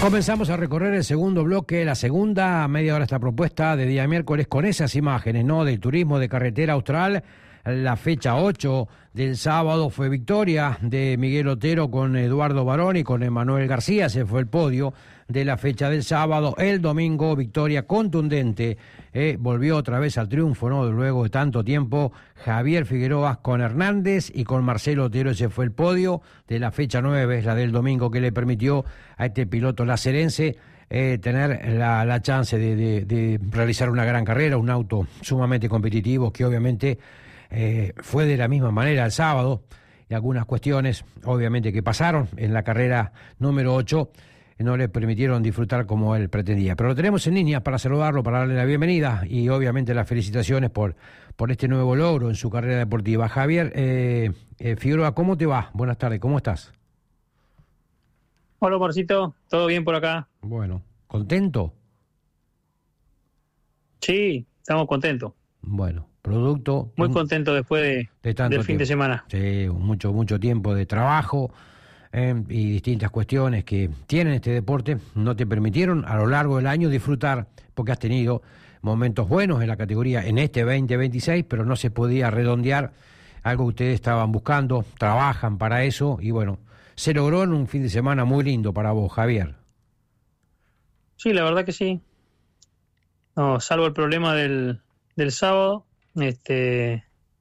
Comenzamos a recorrer el segundo bloque, la segunda media hora esta propuesta de día miércoles con esas imágenes, ¿no? Del turismo de carretera austral. La fecha 8 del sábado fue victoria de Miguel Otero con Eduardo Barón y con Emanuel García, se fue el podio de la fecha del sábado. El domingo, victoria contundente, volvió otra vez al triunfo, ¿no? Luego de tanto tiempo, Javier Figueroa con Hernández y con Marcelo Otero, ese fue el podio de la fecha 9, la del domingo, que le permitió a este piloto lacerense tener la chance de realizar una gran carrera, un auto sumamente competitivo que obviamente fue de la misma manera el sábado, y algunas cuestiones obviamente que pasaron en la carrera número 8 no le permitieron disfrutar como él pretendía. Pero lo tenemos en línea para saludarlo, para darle la bienvenida y obviamente las felicitaciones por este nuevo logro en su carrera deportiva. Javier Figueroa, ¿cómo te va? Buenas tardes, ¿cómo estás? Hola, Marcito, ¿todo bien por acá? Bueno, ¿contento? Sí, estamos contentos. Bueno, producto... Muy contento después de tanto del fin de semana. Sí, mucho tiempo de trabajo y distintas cuestiones que tienen este deporte no te permitieron a lo largo del año disfrutar, porque has tenido momentos buenos en la categoría en este 2026, pero no se podía redondear algo que ustedes estaban buscando, trabajan para eso y bueno, se logró en un fin de semana muy lindo para vos, Javier. Sí, la verdad que sí. No, salvo el problema del sábado, que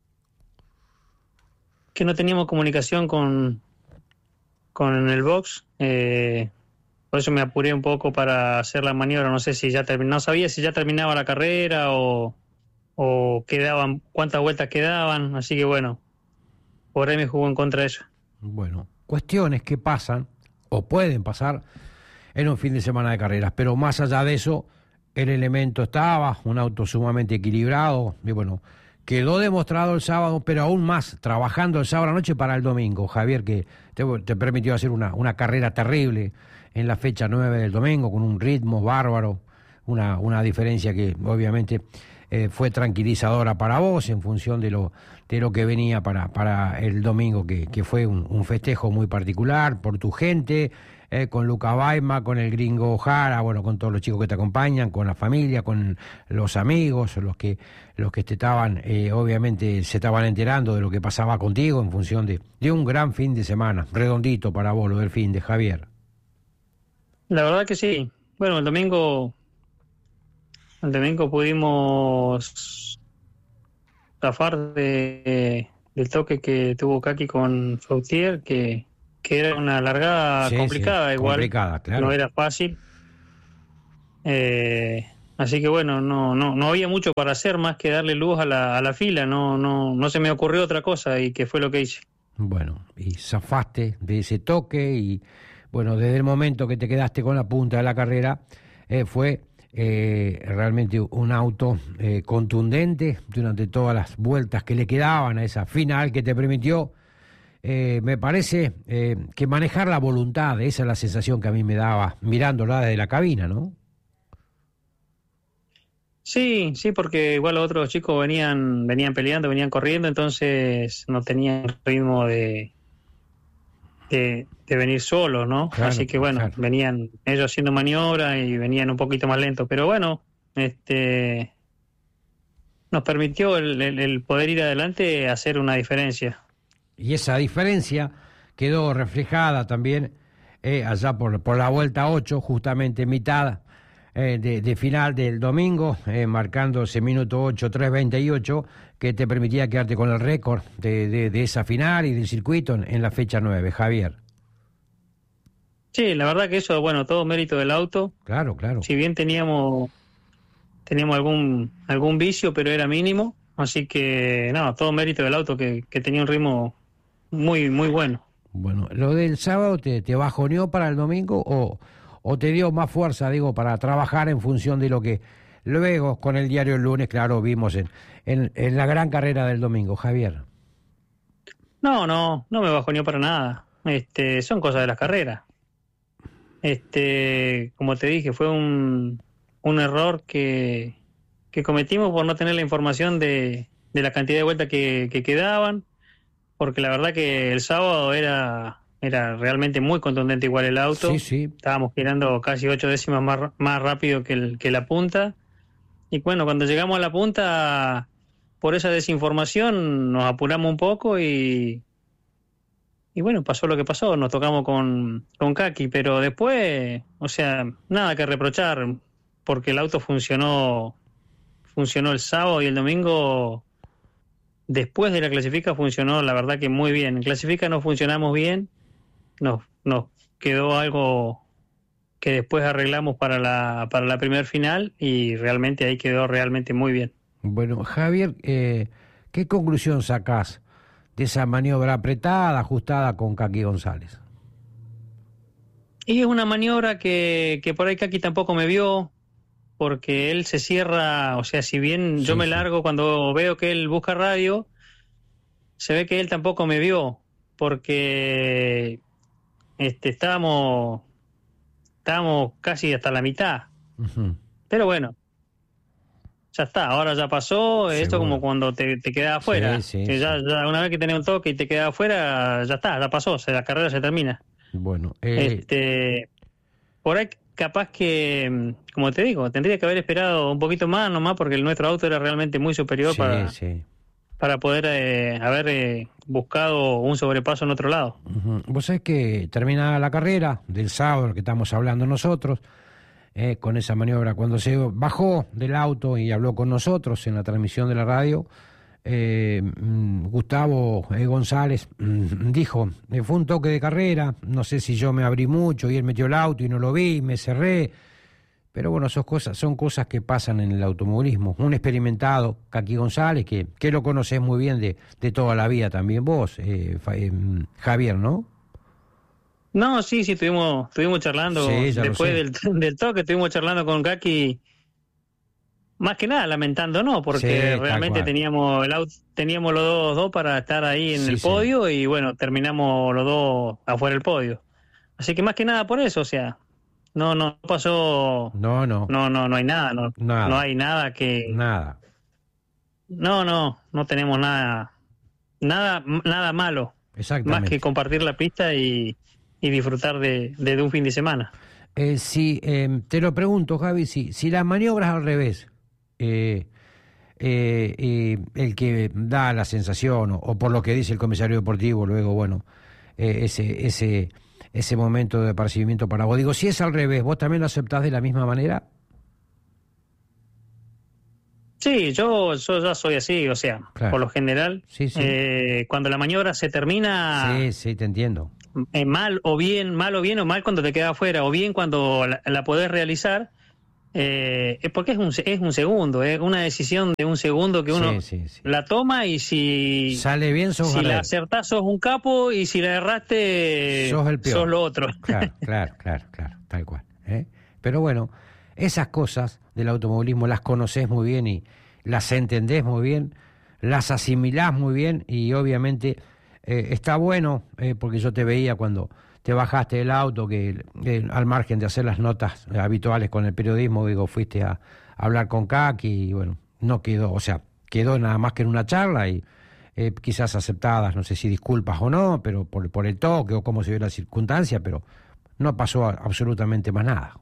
no teníamos comunicación con el box, por eso me apuré un poco para hacer la maniobra. No sé si ya no sabía si ya terminaba la carrera o quedaban, cuántas vueltas quedaban, así que bueno, por ahí me jugó en contra de eso. Bueno, cuestiones que pasan o pueden pasar en un fin de semana de carreras, pero más allá de eso, el elemento estaba, un auto sumamente equilibrado, y bueno, quedó demostrado el sábado, pero aún más, trabajando el sábado a la noche para el domingo, Javier, que te permitió hacer una carrera terrible en la fecha 9 del domingo, con un ritmo bárbaro, una diferencia que obviamente fue tranquilizadora para vos en función de lo que venía para el domingo, que fue un festejo muy particular por tu gente, con Luca Baima, con el gringo Jara, bueno, con todos los chicos que te acompañan, con la familia, con los amigos, los que te estaban, obviamente se estaban enterando de lo que pasaba contigo en función de un gran fin de semana, redondito para vos, lo del fin de Javier. La verdad que sí. Bueno, el domingo pudimos zafar del toque que tuvo Kaki con Fautier, que era una largada complicada, igual complicada, claro. No era fácil, así que bueno, no había mucho para hacer más que darle luz a la fila, no se me ocurrió otra cosa y que fue lo que hice. Bueno, y zafaste de ese toque y bueno, desde el momento que te quedaste con la punta de la carrera fue realmente un auto contundente durante todas las vueltas que le quedaban a esa final que te permitió, me parece que manejar la voluntad, esa es la sensación que a mí me daba mirándola desde la cabina, ¿no? Sí, porque igual los otros chicos venían peleando, venían corriendo, entonces no tenían ritmo de venir solos, ¿no? Claro, así que bueno, claro. Venían ellos haciendo maniobra y venían un poquito más lentos, pero bueno, nos permitió el poder ir adelante, hacer una diferencia. Y esa diferencia quedó reflejada también allá por la vuelta 8, justamente mitad de final del domingo, marcando ese minuto 8:3:28, que te permitía quedarte con el récord de esa final y del circuito en la fecha 9, Javier. Sí, la verdad que eso, bueno, todo mérito del auto. Claro. Si bien teníamos algún vicio, pero era mínimo, así que todo mérito del auto que tenía un ritmo muy, muy bueno. Bueno, ¿lo del sábado te bajoneó para el domingo o te dio más fuerza, digo, para trabajar en función de lo que luego con el diario el lunes, claro, vimos en la gran carrera del domingo, Javier? No me bajoneó para nada. Son cosas de las carreras. Como te dije, fue un error que cometimos por no tener la información de la cantidad de vueltas que quedaban, porque la verdad que el sábado era era realmente muy contundente igual el auto. Sí, sí. Estábamos girando casi 8 décimas más rápido que la punta. Y bueno, cuando llegamos a la punta, por esa desinformación nos apuramos un poco y bueno, pasó lo que pasó, nos tocamos con Kaki, pero después, o sea, nada que reprochar, porque el auto funcionó el sábado y el domingo, después de la clasifica, funcionó la verdad que muy bien. En clasifica no funcionamos bien, nos quedó algo que después arreglamos para la primer final y realmente ahí quedó realmente muy bien. Bueno, Javier, ¿qué conclusión sacás de esa maniobra apretada, ajustada con Kaki González? Y es una maniobra que por ahí Kaki tampoco me vio, porque él se cierra, o sea, si bien yo me largo cuando veo que él busca radio, se ve que él tampoco me vio, porque estábamos casi hasta la mitad. Uh-huh. Pero bueno, ya está, ahora ya pasó, esto como cuando te quedas afuera. Que ya una vez que tenés un toque y te quedas afuera, ya está, ya pasó, la carrera se termina. Bueno, por ahí capaz que, como te digo, tendría que haber esperado un poquito más nomás, porque el nuestro auto era realmente muy superior para poder haber buscado un sobrepaso en otro lado. Uh-huh. Vos sabés que terminada la carrera del sábado que estamos hablando nosotros, con esa maniobra, cuando se bajó del auto y habló con nosotros en la transmisión de la radio, Gustavo González dijo, fue un toque de carrera, no sé si yo me abrí mucho y él metió el auto y no lo vi, me cerré, pero bueno, son cosas que pasan en el automovilismo. Un experimentado, Kaki González, que lo conoces muy bien de toda la vida también vos, Javier, ¿no? No, sí, estuvimos charlando, después del toque estuvimos charlando con Kaki. Más que nada lamentando, ¿no? Porque realmente teníamos los dos para estar ahí en el podio y bueno, terminamos los dos afuera del podio. Así que más que nada por eso, o sea, no pasó. No hay nada, no hay nada que. Nada. No tenemos nada malo. Exactamente. Más que compartir la pista y disfrutar de un fin de semana. Te lo pregunto, Javi, si las maniobras al revés. El que da la sensación o por lo que dice el comisario deportivo luego, bueno, ese momento de apercibimiento para vos, digo, si es al revés, ¿vos también lo aceptás de la misma manera? Sí, yo ya soy así, o sea, claro. Por lo general, cuando la maniobra se termina, sí, te entiendo, mal o bien o mal cuando te quedas afuera, o bien cuando la podés realizar. Porque es un segundo, es una decisión de un segundo que uno la toma y si sale bien si la acertás sos un capo y si la erraste sos el peor. Sos lo otro. Claro, tal cual. Pero bueno, esas cosas del automovilismo las conocés muy bien y las entendés muy bien, las asimilás muy bien y obviamente está bueno, porque yo te veía cuando te bajaste del auto, que al margen de hacer las notas habituales con el periodismo, digo, fuiste a hablar con Kaki y bueno, no quedó, o sea, quedó nada más que en una charla y quizás aceptadas, no sé si disculpas o no, pero por el toque o cómo se dio la circunstancia, pero no pasó absolutamente más nada.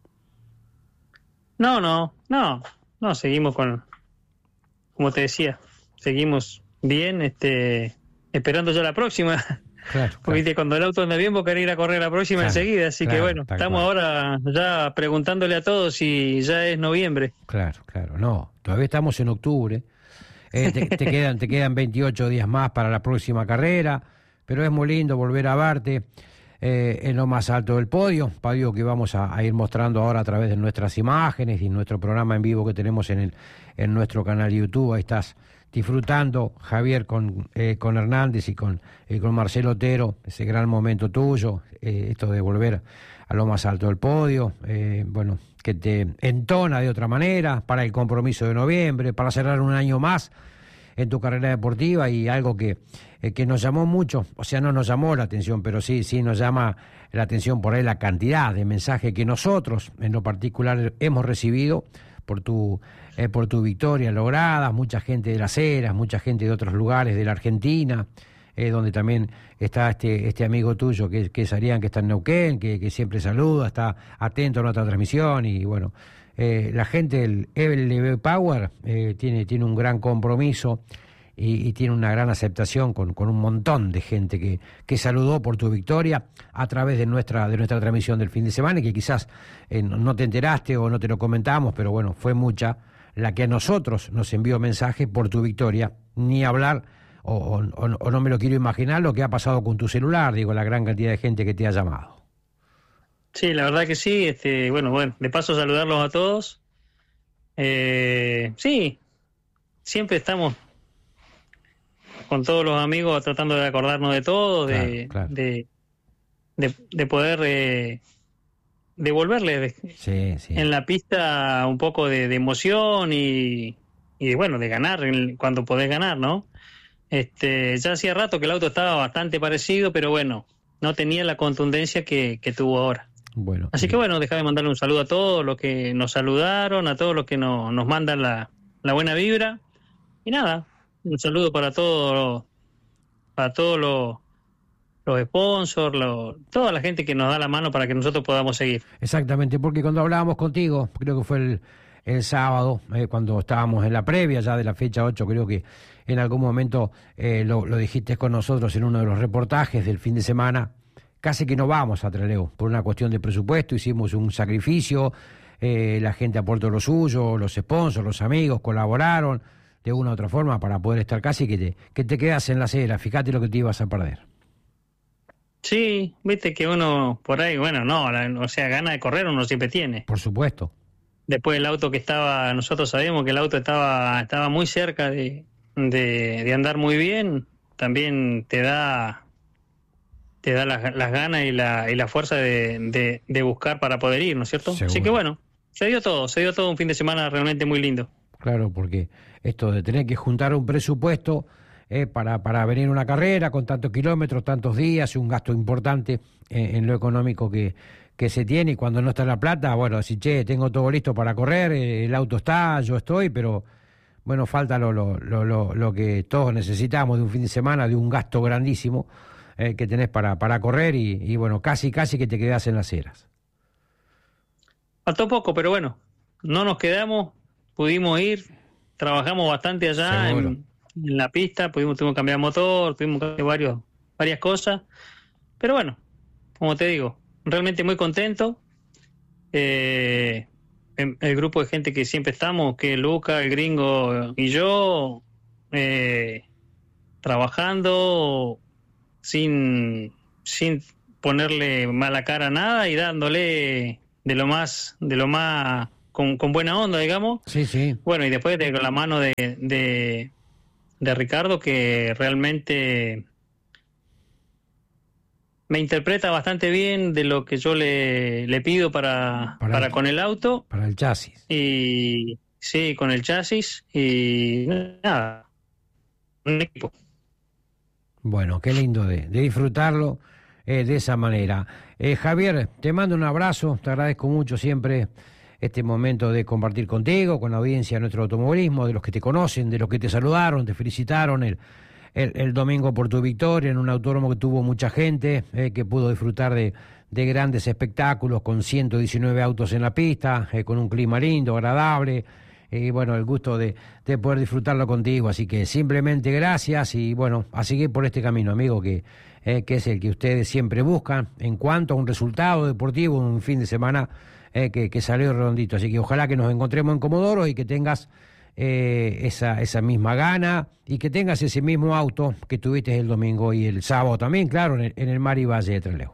No, seguimos como te decía, seguimos bien, esperando ya la próxima. Claro. Porque cuando el auto anda bien, vos querés ir a correr la próxima enseguida, así que bueno, estamos ahora ya preguntándole a todos si ya es noviembre. Claro, no, todavía estamos en octubre, te quedan 28 días más para la próxima carrera, pero es muy lindo volver a verte en lo más alto del podio que vamos a ir mostrando ahora a través de nuestras imágenes y nuestro programa en vivo que tenemos en nuestro canal de YouTube. Ahí estás disfrutando, Javier, con Hernández y con Marcelo Otero, ese gran momento tuyo, esto de volver a lo más alto del podio, bueno, que te entona de otra manera para el compromiso de noviembre, para cerrar un año más en tu carrera deportiva y algo que nos llamó mucho, o sea, no nos llamó la atención, pero sí nos llama la atención por ahí la cantidad de mensajes que nosotros, en lo particular, hemos recibido por tu victoria lograda, mucha gente de Las Heras, mucha gente de otros lugares de la Argentina, donde también está este amigo tuyo, que es Arián, que está en Neuquén, que siempre saluda, está atento a nuestra transmisión, y bueno, la gente del LB Power tiene un gran compromiso y tiene una gran aceptación con un montón de gente que saludó por tu victoria a través de nuestra transmisión del fin de semana, y que quizás no te enteraste o no te lo comentamos, pero bueno, fue mucha la que a nosotros nos envió mensajes por tu victoria. Ni hablar, o no me lo quiero imaginar lo que ha pasado con tu celular, digo, la gran cantidad de gente que te ha llamado. Sí, la verdad que sí. Bueno, de paso saludarlos a todos. Sí, siempre estamos con todos los amigos tratando de acordarnos de todo, Claro. de poder devolverle Sí. en la pista un poco de emoción y bueno, de ganar cuando podés ganar, ¿no? Ya hacía rato que el auto estaba bastante parecido, pero bueno, no tenía la contundencia que tuvo ahora. Bueno, Así que bueno, déjame mandarle un saludo a todos los que nos saludaron, a todos los que nos mandan la buena vibra. Y nada, un saludo para todos los sponsors, toda la gente que nos da la mano para que nosotros podamos seguir. exactamente, porque cuando hablábamos contigo, creo que fue el sábado, cuando estábamos en la previa ya de la fecha 8, creo que en algún momento lo dijiste con nosotros en uno de los reportajes del fin de semana, casi que no vamos a Trelew por una cuestión de presupuesto, hicimos un sacrificio, la gente aportó lo suyo, los sponsors, los amigos colaboraron de una u otra forma para poder estar casi que te quedas en la acera, fíjate lo que te ibas a perder. Sí, viste que uno por ahí, bueno, o sea, gana de correr uno siempre tiene. Por supuesto. Después el auto nosotros sabíamos que el auto estaba muy cerca de andar muy bien, también te da las ganas y la fuerza de buscar para poder ir, ¿no es cierto? Seguro. Así que bueno, se dio todo un fin de semana realmente muy lindo. Claro, porque esto de tener que juntar un presupuesto para venir a una carrera con tantos kilómetros, tantos días, es un gasto importante en lo económico que se tiene, y cuando no está la plata, bueno, decir, che, tengo todo listo para correr, el auto está, yo estoy, pero bueno, falta lo que todos necesitamos de un fin de semana, de un gasto grandísimo que tenés para correr, y bueno, casi que te quedás en las ceras. Faltó poco, pero bueno, no nos quedamos, pudimos ir, trabajamos bastante allá en la pista, tuvimos que cambiar motor, tuvimos que hacer varias cosas, pero bueno, como te digo, realmente muy contento. El grupo de gente que siempre estamos, que Luca, el gringo y yo, trabajando sin ponerle mala cara a nada y dándole de lo más con buena onda, digamos. Sí. Bueno, y después con la mano de Ricardo, que realmente me interpreta bastante bien de lo que yo le pido para con el auto. Para el chasis. Y sí, con el chasis. Y nada, un equipo. Bueno, qué lindo de disfrutarlo de esa manera. Javier, te mando un abrazo, te agradezco mucho siempre este momento de compartir contigo, con la audiencia de nuestro automovilismo, de los que te conocen, de los que te saludaron, te felicitaron el domingo por tu victoria en un autódromo que tuvo mucha gente, que pudo disfrutar de grandes espectáculos con 119 autos en la pista, con un clima lindo, agradable, y bueno, el gusto de poder disfrutarlo contigo. Así que simplemente gracias, y bueno, a seguir por este camino, amigo, que es el que ustedes siempre buscan en cuanto a un resultado deportivo, un fin de semana que salió redondito. Así que ojalá que nos encontremos en Comodoro y que tengas esa misma gana, y que tengas ese mismo auto que tuviste el domingo y el sábado también, claro, en el Mari Valle de Trelew.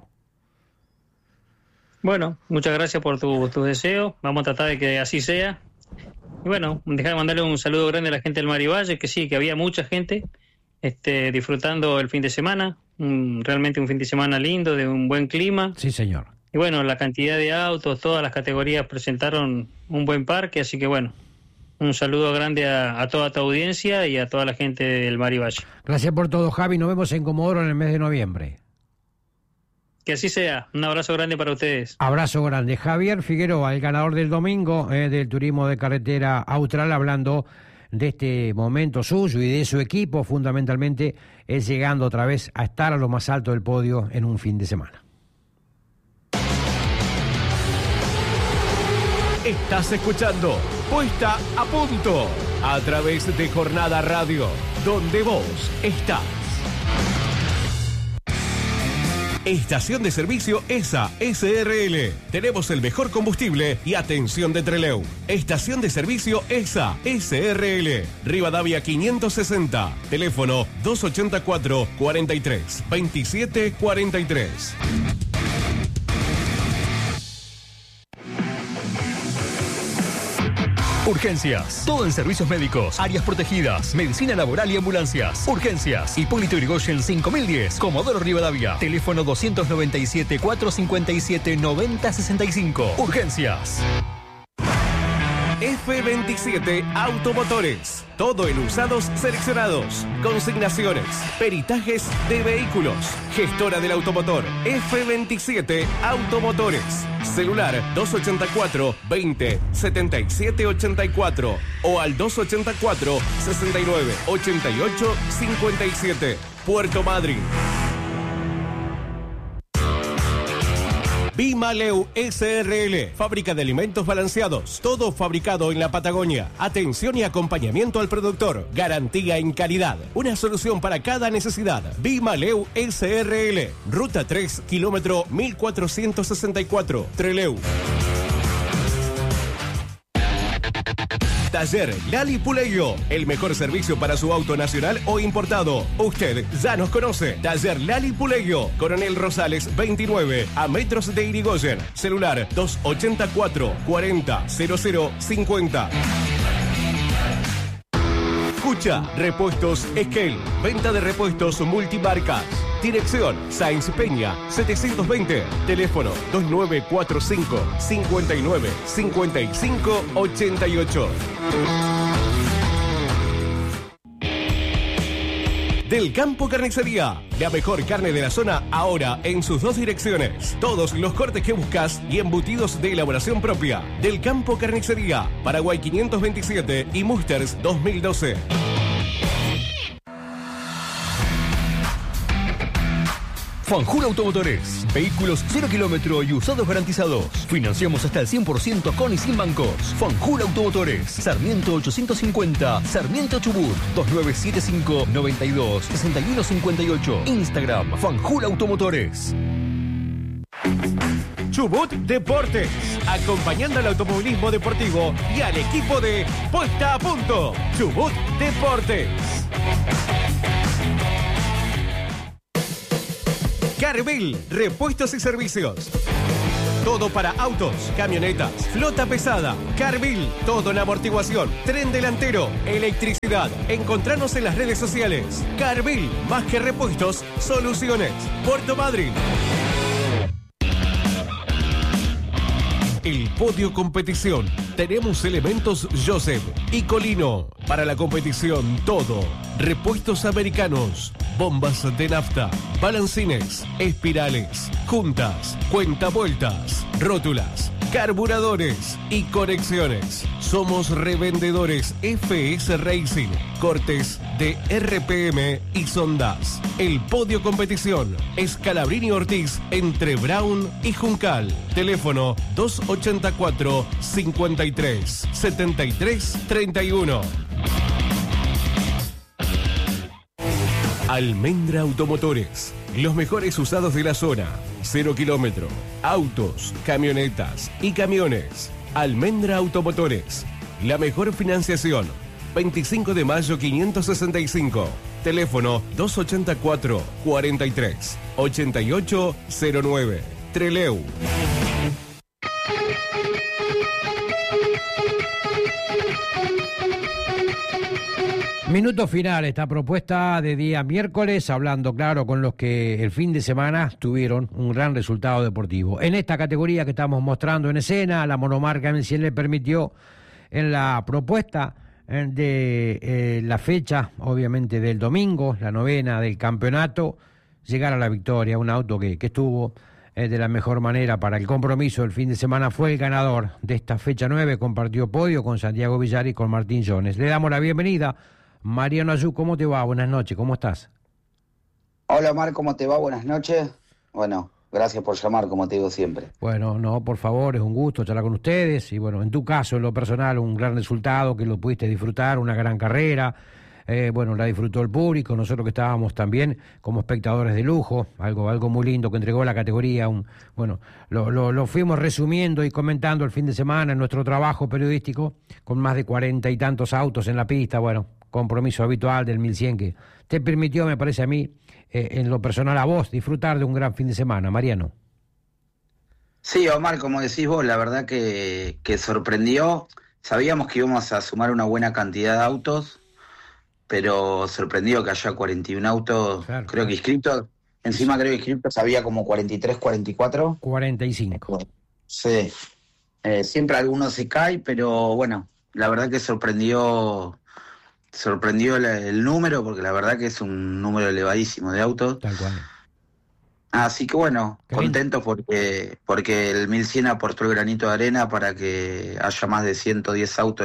Bueno, muchas gracias por tus deseos. Vamos a tratar de que así sea. Y bueno, déjame mandarle un saludo grande a la gente del Mari Valle, que sí, que había mucha gente disfrutando el fin de semana. Realmente un fin de semana lindo, de un buen clima. Sí, señor. Y bueno, la cantidad de autos, todas las categorías presentaron un buen parque, así que bueno, un saludo grande a toda tu audiencia y a toda la gente del Mari Valle. Gracias por todo, Javi. Nos vemos en Comodoro en el mes de noviembre. Que así sea. Un abrazo grande para ustedes. Abrazo grande. Javier Figueroa, el ganador del domingo del turismo de carretera austral, hablando de este momento suyo y de su equipo, fundamentalmente, es llegando otra vez a estar a lo más alto del podio en un fin de semana. Estás escuchando Puesta a Punto a través de Jornada Radio, donde vos estás. Estación de servicio ESA SRL. Tenemos el mejor combustible y atención de Trelew. Estación de servicio ESA SRL. Rivadavia 560. Teléfono 284 43 27 43. Urgencias. Todo en servicios médicos, áreas protegidas, medicina laboral y ambulancias. Urgencias. Hipólito Yrigoyen 5010, Comodoro Rivadavia. Teléfono 297-457-9065. Urgencias. F27 Automotores. Todo en usados seleccionados. Consignaciones. Peritajes de vehículos. Gestora del automotor. F27 Automotores. Celular 284 20 77 84 o al 284 69 88 57. Puerto Madryn. Bimaleu SRL, fábrica de alimentos balanceados, todo fabricado en la Patagonia. Atención y acompañamiento al productor, garantía en calidad, una solución para cada necesidad. Bimaleu SRL, ruta 3, kilómetro 1464, Trelew. Taller Lali Puleyo, el mejor servicio para su auto nacional o importado. Usted ya nos conoce. Taller Lali Puleyo, Coronel Rosales 29, a metros de Irigoyen. Celular 284 40 00 50. Escucha, Repuestos Esquel, venta de repuestos multimarcas. Dirección Sáenz Peña 720. Teléfono 2945 59 55 88. Del Campo Carnicería, la mejor carne de la zona ahora en sus dos direcciones. Todos los cortes que buscas y embutidos de elaboración propia. Del Campo Carnicería, Paraguay 527 y Musters 2012. Fanjul Automotores. Vehículos 0 kilómetro y usados garantizados. Financiamos hasta el 100% con y sin bancos. Fanjul Automotores. Sarmiento 850. Sarmiento Chubut. 2975 92 61 58. Instagram. Fanjul Automotores. Chubut Deportes, acompañando al automovilismo deportivo y al equipo de Puesta a Punto. Chubut Deportes. Carvel, repuestos y servicios. Todo para autos, camionetas, flota pesada. Carvel, todo en amortiguación, tren delantero, electricidad. Encontranos en las redes sociales. Carvel, más que repuestos, soluciones. Puerto Madryn. El podio competición. Tenemos elementos Joseph y Colino. Para la competición, todo. Repuestos americanos, bombas de nafta, balancines, espirales, juntas, cuentavueltas, rótulas, carburadores y conexiones. Somos revendedores FS Racing, cortes de RPM y sondas. El podio competición es Calabrini Ortiz entre Brown y Juncal. Teléfono 284 53 73 31. Almendra Automotores, los mejores usados de la zona. 0 kilómetro, autos, camionetas y camiones. Almendra Automotores, la mejor financiación. 25 de mayo 565. Teléfono 284 43 88 09. Trelew. Minuto final, esta propuesta de día miércoles, hablando claro con los que el fin de semana tuvieron un gran resultado deportivo. En esta categoría que estamos mostrando en escena, la monomarca M100 le permitió en la propuesta de la fecha, obviamente del domingo, la novena del campeonato, llegar a la victoria. Un auto que estuvo de la mejor manera para el compromiso del fin de semana. Fue el ganador de esta fecha 9, compartió podio con Santiago Villar y con Martín Jones. Le damos la bienvenida. Mariano Ayú, ¿cómo te va? Buenas noches, ¿cómo estás? Hola Omar, ¿cómo te va? Buenas noches. Bueno, gracias por llamar, como te digo siempre. Bueno, no, por favor, es un gusto charlar con ustedes y bueno, en tu caso, en lo personal, un gran resultado que lo pudiste disfrutar, una gran carrera. Bueno, la disfrutó el público, nosotros que estábamos también como espectadores de lujo, algo muy lindo que entregó la categoría. Bueno, lo fuimos resumiendo y comentando el fin de semana en nuestro trabajo periodístico, con más de 40 y tantos autos en la pista. Bueno, compromiso habitual del 1100 que te permitió, me parece a mí, en lo personal a vos, disfrutar de un gran fin de semana. Mariano. Sí, Omar, como decís vos, la verdad que sorprendió. Sabíamos que íbamos a sumar una buena cantidad de autos, pero sorprendió que haya 41 autos, claro, creo que inscritos. Encima creo que inscritos había como 43, 44. 45. Sí. Siempre alguno se cae, pero bueno, la verdad que sorprendió el número, porque la verdad que es un número elevadísimo de autos. Tal cual. Así que bueno, contentos porque el 1100 aportó el granito de arena para que haya más de 110 autos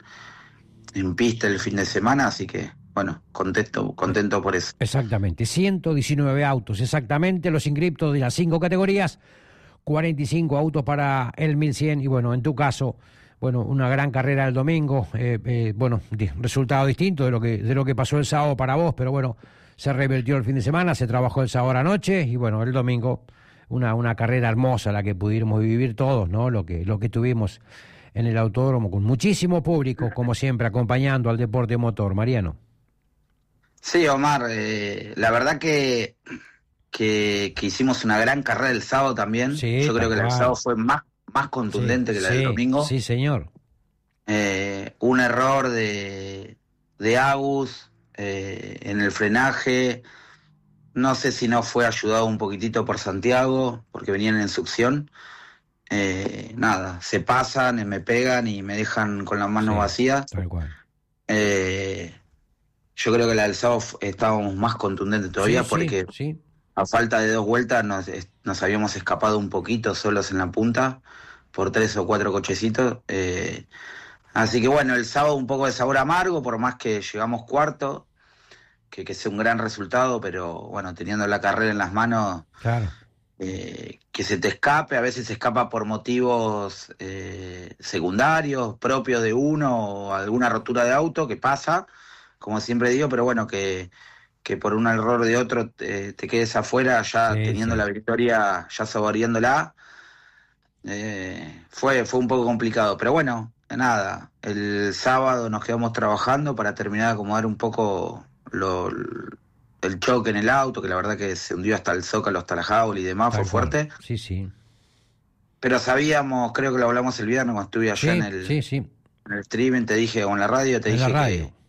en pista el fin de semana, así que bueno, contento por eso. Exactamente, 119 autos, exactamente, los inscriptos de las 5 categorías, 45 autos para el 1100 y bueno, en tu caso, bueno, una gran carrera el domingo, bueno, resultado distinto de lo que pasó el sábado para vos, pero bueno, se revirtió el fin de semana, se trabajó el sábado a la noche y bueno, el domingo una carrera hermosa la que pudimos vivir todos, ¿no? Lo que tuvimos en el autódromo con muchísimo público, como siempre, acompañando al deporte motor. Mariano. Sí, Omar, la verdad que hicimos una gran carrera el sábado también. Sí, yo creo que el sábado fue más contundente que la del domingo. Sí, señor. Un error de Agus en el frenaje. No sé si no fue ayudado un poquitito por Santiago, porque venían en succión. Nada, se pasan, me pegan y me dejan con las manos vacías. Tal cual. Yo creo que la del sábado estábamos más contundentes todavía porque a falta de 2 vueltas nos habíamos escapado un poquito solos en la punta por 3 o 4 cochecitos. Así que bueno, el sábado un poco de sabor amargo, por más que llegamos cuarto, que sea un gran resultado, pero bueno, teniendo la carrera en las manos... Claro. Que se te escape, a veces se escapa por motivos secundarios, propios de uno, o alguna rotura de auto que pasa, como siempre digo, pero bueno, que por un error de otro te quedes afuera ya teniendo la victoria, ya saboreándola, fue un poco complicado, pero bueno, nada, el sábado nos quedamos trabajando para terminar de acomodar un poco el choque en el auto, que la verdad que se hundió hasta el zócalo, hasta la jaula y demás, fue fuerte. Sí, sí. Pero sabíamos, creo que lo hablamos el viernes cuando estuve allá en el streaming, te dije, o en la radio, te dije